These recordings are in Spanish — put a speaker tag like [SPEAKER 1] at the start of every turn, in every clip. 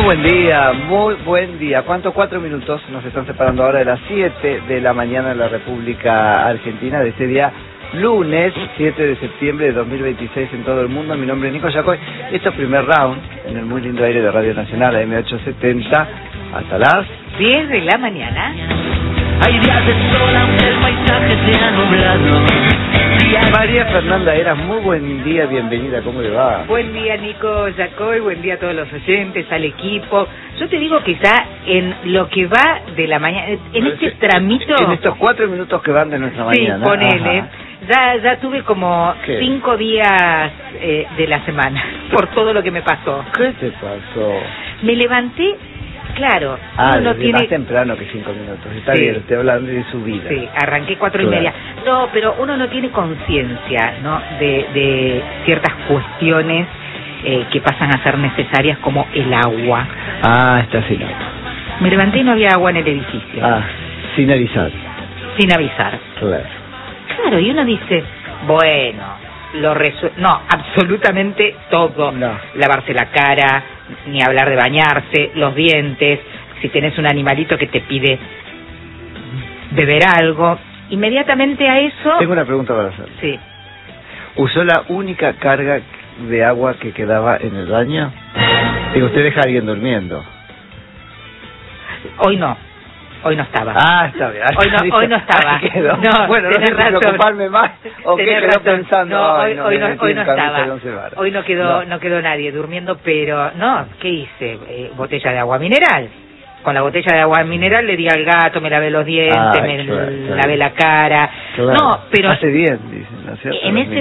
[SPEAKER 1] muy buen día. ¿Cuánto? 4 minutos nos están separando ahora de las 7 de la mañana en la República Argentina de este día lunes 7 de septiembre de 2026 en todo el mundo. Mi nombre es Nico Yacoy. Esto es primer round en el muy lindo aire de Radio Nacional AM870 hasta las
[SPEAKER 2] 10 de la mañana.
[SPEAKER 3] Hay días de sol aunque el paisaje sea nublado.
[SPEAKER 1] María Fernanda Eras, muy buen día, bienvenida, ¿cómo le va?
[SPEAKER 2] Buen día, Nico Yacoy, buen día a todos los oyentes, al equipo. Yo te digo que ya en lo que va de la mañana, en este tramito...
[SPEAKER 1] En estos 4 minutos que van de nuestra mañana.
[SPEAKER 2] Sí, ponele. Ya tuve como 5 días de la semana, por todo lo que me pasó.
[SPEAKER 1] ¿Qué te pasó?
[SPEAKER 2] Me levanté... Claro, uno tiene
[SPEAKER 1] más temprano que 5 minutos. Está bien, estoy hablando de su vida.
[SPEAKER 2] Sí, arranqué 4:30. No, pero uno no tiene conciencia, ¿no? De ciertas cuestiones que pasan a ser necesarias, como el agua.
[SPEAKER 1] Ah, está sin agua.
[SPEAKER 2] Me levanté y no había agua en el edificio.
[SPEAKER 1] Ah, sin avisar.
[SPEAKER 2] Sin avisar. Claro, y uno dice, bueno, no, absolutamente todo.
[SPEAKER 1] No.
[SPEAKER 2] Lavarse la cara, ni hablar de bañarse, los dientes, si tenés un animalito que te pide beber algo, inmediatamente a eso...
[SPEAKER 1] Tengo una pregunta para hacer.
[SPEAKER 2] Sí.
[SPEAKER 1] ¿Usó la única carga de agua que quedaba en el baño? Digo, usted deja a alguien durmiendo.
[SPEAKER 2] Hoy no estaba.
[SPEAKER 1] Ah, está bien.
[SPEAKER 2] Hoy no estaba.
[SPEAKER 1] No, bueno, no sé si preocuparme más o qué quedó pensando.
[SPEAKER 2] No, hoy no estaba. Hoy no quedó nadie durmiendo, pero no, ¿qué hice? Botella de agua mineral. Con la botella de agua mineral le di al gato, me lavé los dientes, lavé la cara. Claro. No, pero
[SPEAKER 1] hace bien, dicen, ¿no es cierto?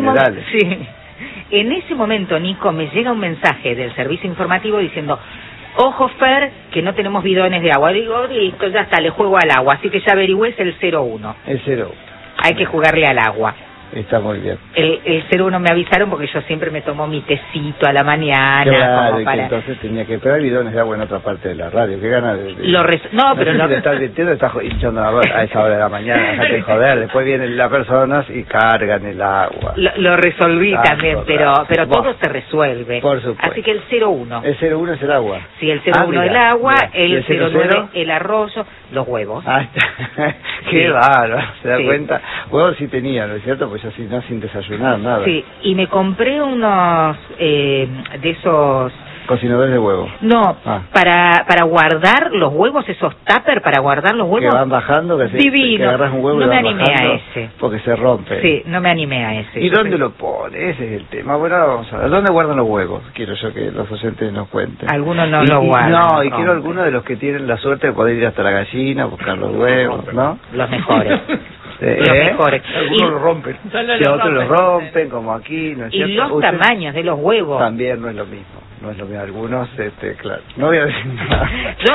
[SPEAKER 2] En ese momento, Nico, me llega un mensaje del servicio informativo diciendo: ojo, Fer, que no tenemos bidones de agua. Digo, listo, ya está, le juego al agua. Así que ya averigüé, es el 01.
[SPEAKER 1] El 01.
[SPEAKER 2] Hay que jugarle al agua.
[SPEAKER 1] Está muy bien.
[SPEAKER 2] El 01 me avisaron porque yo siempre me tomo mi tecito a la mañana.
[SPEAKER 1] Claro,
[SPEAKER 2] como para...
[SPEAKER 1] entonces tenía que... Pero hay bidones de agua en otra parte de la radio. ¿Qué ganas de...?
[SPEAKER 2] No, pero no...
[SPEAKER 1] Si estás hinchando a esa hora de la mañana. Dejate joder. Después vienen las personas y cargan el agua.
[SPEAKER 2] Lo resolví también, pero todo se resuelve.
[SPEAKER 1] Por supuesto.
[SPEAKER 2] Así que el 01.
[SPEAKER 1] El 01 es el agua.
[SPEAKER 2] Sí, el 01 es el agua, el
[SPEAKER 1] 09
[SPEAKER 2] el arroyo, los huevos.
[SPEAKER 1] Ah, está. Qué bárbaro, ¿se da cuenta? Huevos sí tenía, ¿no es cierto? Pues así, no, sin desayunar, nada.
[SPEAKER 2] Sí, y me compré unos de esos...
[SPEAKER 1] Cocinadores de huevos.
[SPEAKER 2] No, para guardar los huevos, esos tupper para guardar los huevos.
[SPEAKER 1] Que van bajando, que agarras un huevo y
[SPEAKER 2] no me
[SPEAKER 1] van
[SPEAKER 2] animé
[SPEAKER 1] bajando,
[SPEAKER 2] a ese.
[SPEAKER 1] Porque se rompe.
[SPEAKER 2] Sí, no me animé a ese.
[SPEAKER 1] ¿Y dónde lo pone? Ese es el tema. Bueno, ahora vamos a ver. ¿Dónde guardan los huevos? Quiero yo que los oyentes nos cuenten.
[SPEAKER 2] Algunos no lo guardan.
[SPEAKER 1] No, y quiero algunos de los que tienen la suerte de poder ir hasta la gallina, buscar los huevos, ¿no?
[SPEAKER 2] Los mejores. Los mejores.
[SPEAKER 1] Algunos lo rompen. Y otros lo rompen, como aquí, ¿no es cierto?
[SPEAKER 2] Y los tamaños de los huevos.
[SPEAKER 1] También no es lo mismo. No es lo mismo. Algunos, claro. No voy a decir nada.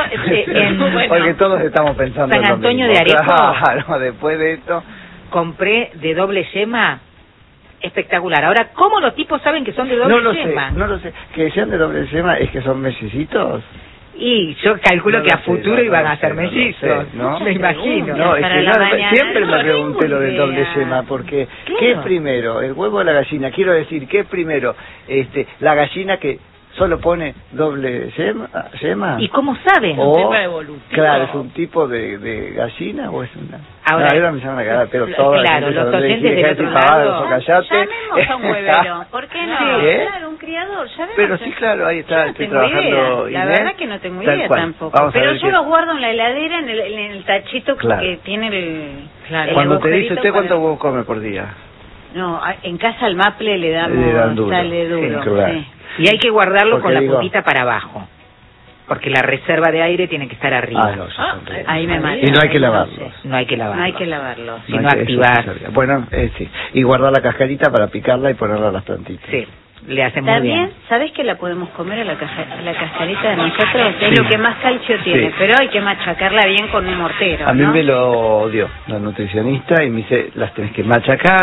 [SPEAKER 1] Porque todos estamos pensando en
[SPEAKER 2] San
[SPEAKER 1] lo
[SPEAKER 2] Antonio
[SPEAKER 1] mismo.
[SPEAKER 2] de Areco.
[SPEAKER 1] Claro, después de esto...
[SPEAKER 2] Compré de doble yema. Espectacular. Ahora, ¿cómo los tipos saben que son de doble yema?
[SPEAKER 1] No lo sé. Que sean de doble yema es que son mellicitos.
[SPEAKER 2] Y yo calculo que a futuro iban a ser mellizos,
[SPEAKER 1] ¿no?
[SPEAKER 2] Me imagino.
[SPEAKER 1] No, es que siempre me pregunté lo del doble yema, porque ¿qué es primero? ¿El huevo o la gallina? Quiero decir, ¿qué es primero? La gallina que solo pone doble yema.
[SPEAKER 2] ¿Y cómo saben?
[SPEAKER 1] Claro, ¿es un tipo de gallina o es una...?
[SPEAKER 2] Ahora
[SPEAKER 1] me llaman a cagar, pero todas...
[SPEAKER 2] Claro, los oyentes del otro lado...
[SPEAKER 1] Llamemos
[SPEAKER 4] a un huevero, ¿por qué no? Claro, un criador, llamemos.
[SPEAKER 1] Pero sí, claro, ahí está, estoy trabajando...
[SPEAKER 4] La verdad que no tengo idea tampoco. Pero yo los guardo en la heladera, en el tachito que tiene el
[SPEAKER 1] Cuando te dice usted cuántos huevos come por día.
[SPEAKER 4] No, en casa al maple le damos... Sale duro, sí.
[SPEAKER 2] Y hay que guardarlo con la puntita para abajo, porque la reserva de aire tiene que estar arriba.
[SPEAKER 4] Ahí me mata.
[SPEAKER 1] Y no hay que lavarlos.
[SPEAKER 4] No hay que lavarlos.
[SPEAKER 2] Sino activar.
[SPEAKER 1] Bueno, sí. Y guardar la cascarita para picarla y ponerla a las plantitas.
[SPEAKER 2] Sí, le hace muy bien.
[SPEAKER 4] ¿Sabés que la podemos comer a la cascarita de nosotros? Es lo que más calcio tiene, pero hay que machacarla bien con un mortero.
[SPEAKER 1] A mí me lo dio la nutricionista y me dice, las tenés que machacar.